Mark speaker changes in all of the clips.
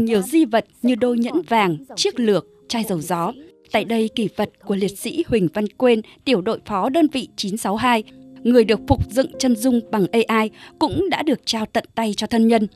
Speaker 1: nhiều di vật như đôi nhẫn vàng, chiếc lược, chai dầu gió. Tại đây, kỷ vật của liệt sĩ Huỳnh Văn Quên, tiểu đội phó đơn vị 962, người được phục dựng chân dung bằng AI, cũng đã được trao tận tay cho thân nhân.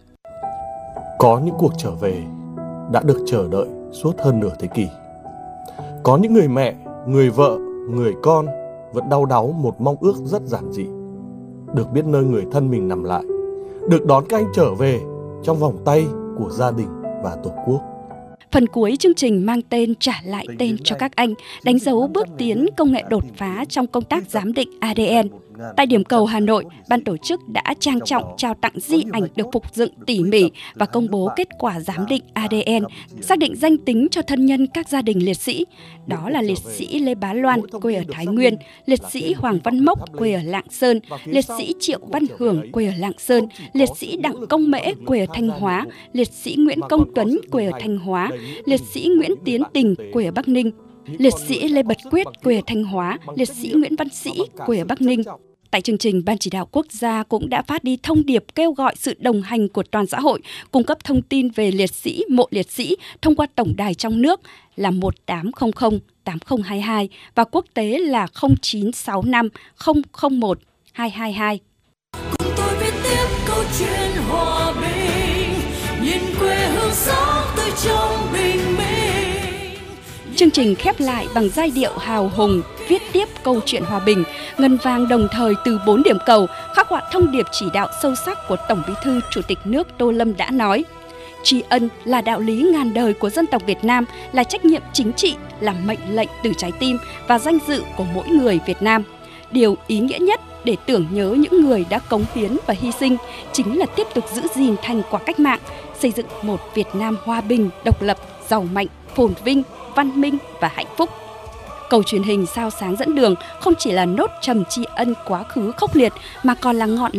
Speaker 2: Có những cuộc trở về đã được chờ đợi suốt hơn nửa thế kỷ. Có những người mẹ, người vợ, người con vẫn đau đáu một mong ước rất giản dị, được biết nơi người thân mình nằm lại, được đón các anh trở về trong vòng tay của gia đình và Tổ quốc.
Speaker 1: Phần cuối chương trình mang tên Trả lại tên cho các anh, đánh dấu bước tiến công nghệ đột phá trong công tác giám định ADN. Tại điểm cầu Hà Nội, ban tổ chức đã trang trọng trao tặng di ảnh được phục dựng tỉ mỉ và công bố kết quả giám định ADN, xác định danh tính cho thân nhân các gia đình liệt sĩ. Đó là liệt sĩ Lê Bá Loan, quê ở Thái Nguyên, liệt sĩ Hoàng Văn Mốc, quê ở Lạng Sơn, liệt sĩ Triệu Văn Hưởng, quê ở Lạng Sơn, liệt sĩ Đặng Công Mễ, quê ở Thanh Hóa, liệt sĩ Nguyễn Công Tuấn, quê ở Thanh Hóa, liệt sĩ Nguyễn Tiến Tình, quê ở Bắc Ninh, liệt sĩ Lê Bật Quyết, quê ở Thanh Hóa, liệt sĩ Nguyễn Văn Sĩ, quê ở Bắc Ninh. Tại chương trình, Ban Chỉ đạo Quốc gia cũng đã phát đi thông điệp kêu gọi sự đồng hành của toàn xã hội, cung cấp thông tin về liệt sĩ, mộ liệt sĩ thông qua tổng đài trong nước là 1800 8022 và quốc tế là 0965 001 222.
Speaker 3: Cùng tôi viết tiếp câu chuyện hòa bình, nhìn quê hương sáng tươi trong bình minh.
Speaker 1: Chương trình khép lại bằng giai điệu hào hùng, viết tiếp câu chuyện hòa bình, ngân vang đồng thời từ 4 điểm cầu, khắc họa thông điệp chỉ đạo sâu sắc của Tổng Bí thư Chủ tịch nước Tô Lâm đã nói: tri ân là đạo lý ngàn đời của dân tộc Việt Nam, là trách nhiệm chính trị, là mệnh lệnh từ trái tim và danh dự của mỗi người Việt Nam. Điều ý nghĩa nhất để tưởng nhớ những người đã cống hiến và hy sinh chính là tiếp tục giữ gìn thành quả cách mạng, xây dựng một Việt Nam hòa bình, độc lập, giàu mạnh, phồn vinh, văn minh và hạnh phúc. Cầu truyền hình Sao Sáng dẫn đường không chỉ là nốt trầm tri ân quá khứ khốc liệt mà còn là ngọn